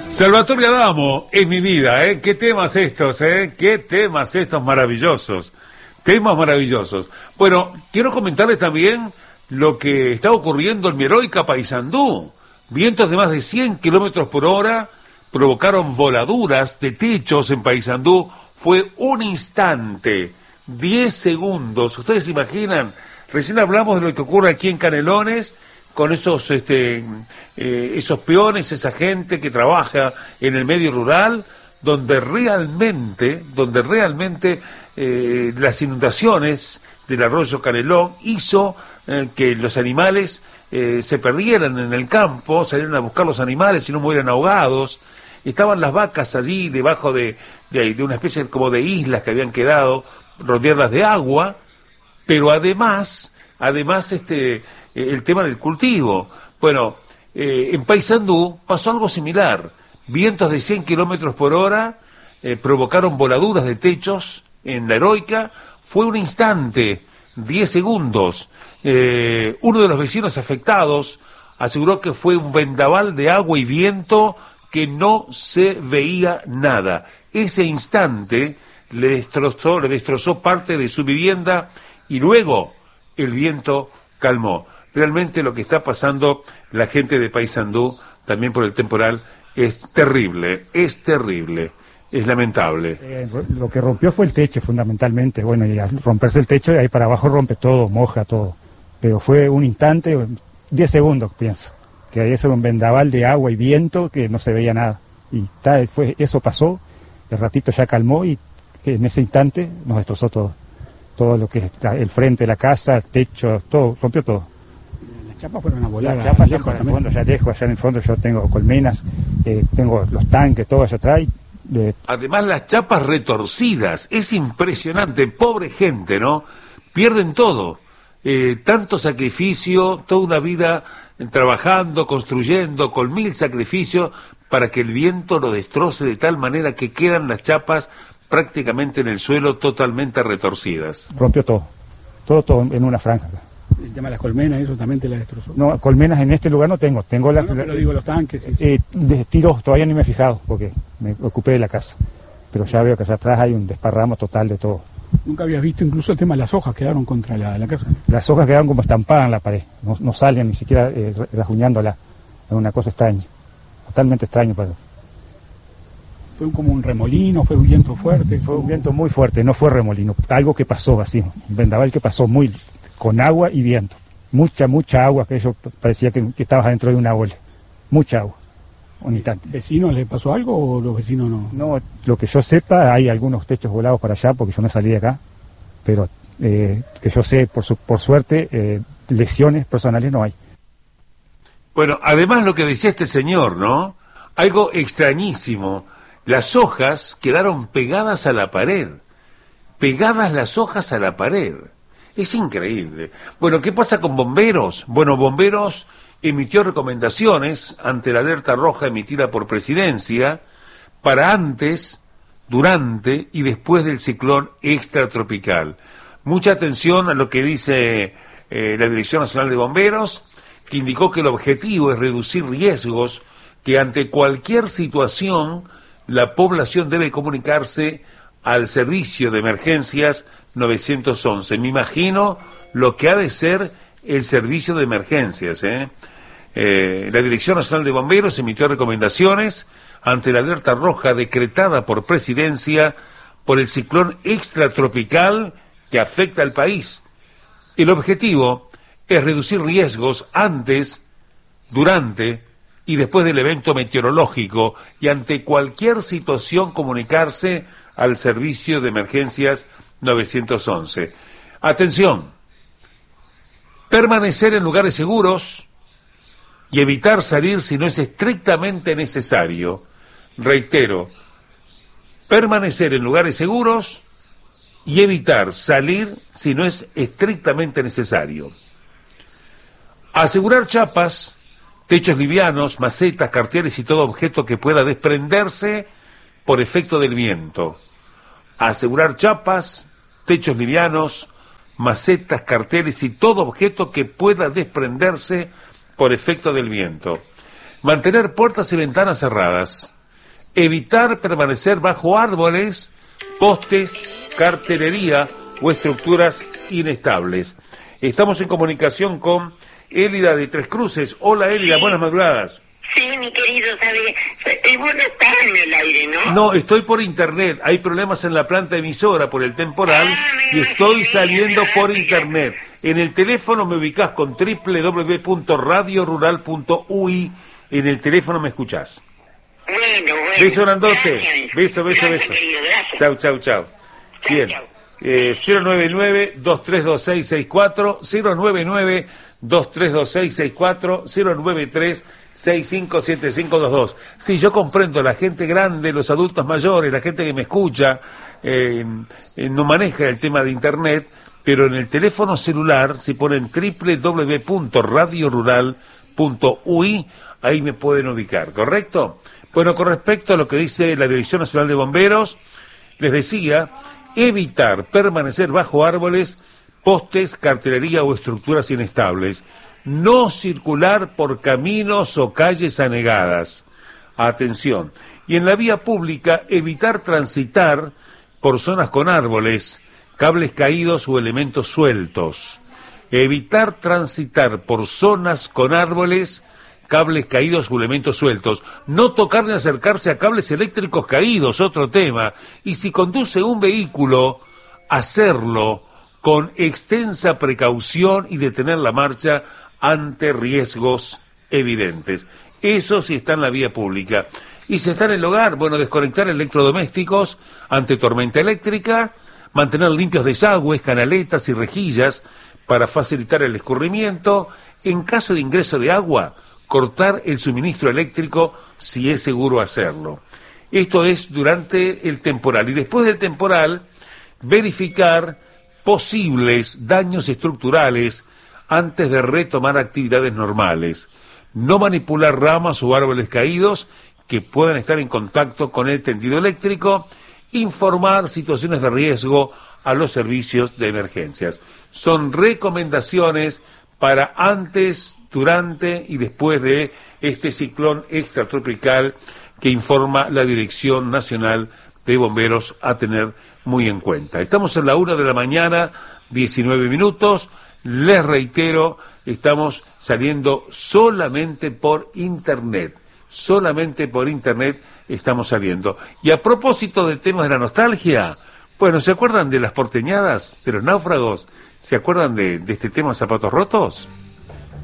Salvatore Adamo, en mi vida, ¿eh? Qué temas estos, ¿eh? Qué temas estos maravillosos. Temas maravillosos. Bueno, quiero comentarles también lo que está ocurriendo en mi heroica Paysandú. Vientos de más de 100 kilómetros por hora provocaron voladuras de techos en Paysandú. Fue un instante, 10 segundos. ¿Ustedes se imaginan? Recién hablamos de lo que ocurre aquí en Canelones, con esos peones, esa gente que trabaja en el medio rural, donde realmente las inundaciones del arroyo Canelón hizo que los animales se perdieran en el campo, salieron a buscar los animales y no murieran ahogados. Estaban las vacas allí debajo de una especie como de islas que habían quedado rodeadas de agua, pero además el tema del cultivo. Bueno, en Paysandú pasó algo similar. Vientos de 100 kilómetros por hora provocaron voladuras de techos en la heroica. Fue un instante, 10 segundos. Uno de los vecinos afectados aseguró que fue un vendaval de agua y viento que no se veía nada. Ese instante le destrozó parte de su vivienda y luego el viento calmó. Realmente lo que está pasando la gente de Paysandú, también por el temporal, es terrible, es lamentable. Lo que rompió fue el techo, fundamentalmente. Bueno, y al romperse el techo, de ahí para abajo rompe todo, moja todo. Pero fue un instante, 10 segundos, pienso. Que ahí eso era un vendaval de agua y viento que no se veía nada. Y eso pasó, el ratito ya calmó y en ese instante nos destrozó todo. Todo lo que es el frente de la casa, el techo, todo, rompió todo. Las chapas fueron a volar. Las chapas lejos, en el fondo, allá en el fondo yo tengo colmenas, tengo los tanques, todo allá atrás. Además las chapas retorcidas, es impresionante, pobre gente, ¿no? Pierden todo, tanto sacrificio, toda una vida trabajando, construyendo, con 1000 sacrificios, para que el viento lo destroce de tal manera que quedan las chapas prácticamente en el suelo totalmente retorcidas. Rompió todo en una franja. El tema de las colmenas, eso también te la destrozó. No, colmenas en este lugar no tengo Pero digo los tanques. Tiros, todavía ni me he fijado porque me ocupé de la casa, pero ya veo que allá atrás hay un desparramo total de todo. Nunca habías visto incluso el tema de las hojas quedaron contra la casa. Las hojas quedaron como estampadas en la pared, no salían ni siquiera rasguñándola, es una cosa extraña, totalmente extraño para. ¿Fue como un remolino? ¿Fue un viento fuerte? Fue un viento muy fuerte, no fue remolino. Algo que pasó así, un vendaval que pasó con agua y viento. Mucha agua, que yo parecía que estabas adentro de una ola. Mucha agua, un instante. ¿Vecinos le pasó algo o los vecinos no? No, lo que yo sepa, hay algunos techos volados para allá, porque yo no salí de acá. Pero que yo sé, por suerte, lesiones personales no hay. Bueno, además lo que decía este señor, ¿no? Algo extrañísimo. Las hojas quedaron pegadas a la pared. Pegadas las hojas a la pared. Es increíble. Bueno, ¿qué pasa con bomberos? Bueno, bomberos emitió recomendaciones ante la alerta roja emitida por Presidencia para antes, durante y después del ciclón extratropical. Mucha atención a lo que dice la Dirección Nacional de Bomberos, que indicó que el objetivo es reducir riesgos, que ante cualquier situación la población debe comunicarse al servicio de emergencias 911. Me imagino lo que ha de ser el servicio de emergencias. La Dirección Nacional de Bomberos emitió recomendaciones ante la alerta roja decretada por Presidencia por el ciclón extratropical que afecta al país. El objetivo es reducir riesgos antes, durante y después del evento meteorológico, y ante cualquier situación comunicarse al servicio de emergencias 911. Atención, permanecer en lugares seguros y evitar salir si no es estrictamente necesario. Reitero, permanecer en lugares seguros y evitar salir si no es estrictamente necesario. Asegurar chapas, techos livianos, macetas, carteles y todo objeto que pueda desprenderse por efecto del viento. Asegurar chapas, techos livianos, macetas, carteles y todo objeto que pueda desprenderse por efecto del viento. Mantener puertas y ventanas cerradas. evitar permanecer bajo árboles, postes, cartelería o estructuras inestables. Estamos en comunicación con Élida de Tres Cruces. Hola Élida, Sí. buenas madrugadas. Sí, mi querido, ¿sabe? Vos no estás en el aire, ¿no? No, estoy por internet. Hay problemas en la planta emisora por el temporal y estoy saliendo por internet. En el teléfono me ubicás con www.radiorural.ui. En el teléfono me escuchás. Bueno. Beso grandote. Gracias. Beso. Gracias, querido, gracias. Chau. Bien. Chau. 099-232664, 099-232664, 093-657522. Sí, yo comprendo, la gente grande, los adultos mayores, la gente que me escucha, no maneja el tema de internet, pero en el teléfono celular, si ponen www.radiorural.ui, ahí me pueden ubicar, ¿correcto? Bueno, con respecto a lo que dice la Dirección Nacional de Bomberos, les decía, evitar permanecer bajo árboles, postes, cartelería o estructuras inestables. No circular por caminos o calles anegadas. Atención. Y en la vía pública, evitar transitar por zonas con árboles, cables caídos o elementos sueltos. Evitar transitar por zonas con árboles, cables caídos o elementos sueltos. No tocar ni acercarse a cables eléctricos caídos, otro tema. Y si conduce un vehículo, hacerlo con extensa precaución y detener la marcha ante riesgos evidentes. Eso sí está en la vía pública. Y si está en el hogar, bueno, desconectar electrodomésticos ante tormenta eléctrica, mantener limpios desagües, canaletas y rejillas para facilitar el escurrimiento. En caso de ingreso de agua, cortar el suministro eléctrico si es seguro hacerlo. Esto es durante el temporal. Y después del temporal, verificar posibles daños estructurales antes de retomar actividades normales. No manipular ramas o árboles caídos que puedan estar en contacto con el tendido eléctrico. Informar situaciones de riesgo a los servicios de emergencias. Son recomendaciones para antes, durante y después de este ciclón extratropical que informa la Dirección Nacional de Bomberos a tener muy en cuenta. Estamos en la 1 de la mañana, 19 minutos. Les reitero, estamos saliendo solamente por internet. Solamente por internet estamos saliendo. Y a propósito del tema de la nostalgia, bueno, ¿se acuerdan de las porteñadas, de los náufragos? ¿Se acuerdan de este tema, zapatos rotos?